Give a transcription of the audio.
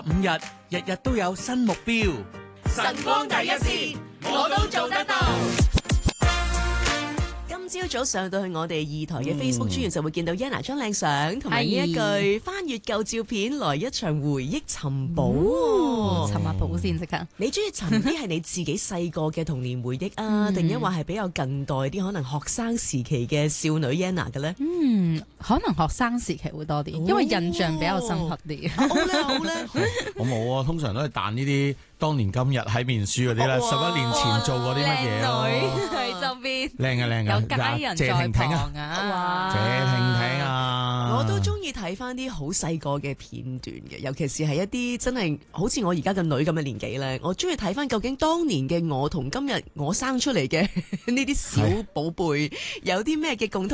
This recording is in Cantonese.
5日，日日都有新目標。 晨光第一線，我都做得到。 今朝早上到去我哋2台嘅 Facebook 專頁就會見到 Yana 張靚相，同埋呢一句翻閱舊照片，來一場回憶尋寶。 尋下寶先即刻。 你中意尋啲係你自己細個嘅童年回憶啊，定抑或係比較近代啲可能學生時期嘅少女 Yana 嘅咧？ 可能學生時期會多啲，因為印象比較深刻啲。 好咧，好咧。 我冇啊，通常都係彈呢啲當年今日喺面書嗰啲啦，11年前做過啲乜嘢咯。 靚女喺周邊， 靚嘅， 有家人在旁啊！ 謝婷婷啊！ 我都中意睇翻啲好細個嘅片段嘅，尤其是係一啲真係好似我而家嘅女咁嘅年紀咧，我中意睇翻究竟當年嘅我同今日我生出嚟嘅呢啲小寶貝有啲咩嘅共通。